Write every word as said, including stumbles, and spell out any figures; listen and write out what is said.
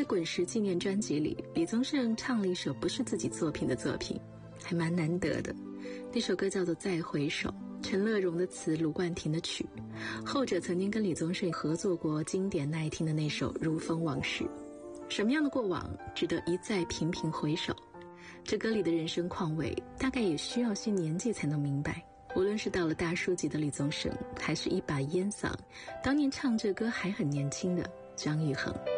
滚石纪念专辑里，李宗盛唱了一首不是自己作品的作品，还蛮难得的。那首歌叫做《再回首》，陈乐融的词，卢冠廷的曲，后者曾经跟李宗盛合作过经典耐听的那首《如风往事》。什么样的过往值得一再频频回首？这歌里的人生况味，大概也需要些年纪才能明白。无论是到了大叔级的李宗盛，还是一把烟嗓，当年唱这歌还很年轻的张玉衡。